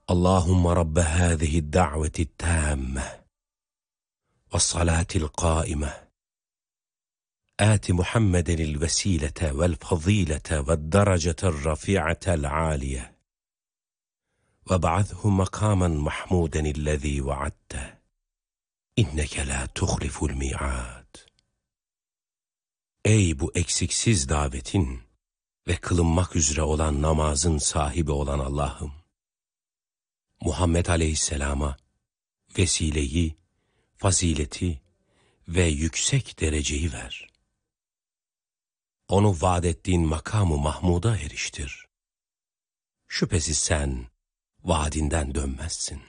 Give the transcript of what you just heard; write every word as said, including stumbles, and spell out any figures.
Allahümme Rabbe hâzihi da'veti tâmme ve salatil qâime آت محمد الوسيلة والفضيلة والدرجة الرفيعة العالية وابعثه مقاما محمودا الذي وعدته إنك لا تخلف الميعاد. Ey bu eksiksiz davetin ve kılınmak üzere olan namazın sahibi olan Allah'ım, Muhammed Aleyhisselam'a vesileyi, fazileti ve yüksek dereceyi ver. Onu vaad ettiğin makamı Mahmud'a eriştir. Şüphesiz sen vaadinden dönmezsin.